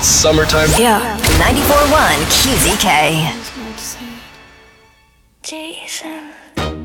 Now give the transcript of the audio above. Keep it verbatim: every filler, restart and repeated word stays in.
Summertime. Yeah. ninety-four point one Q Z K. Jason.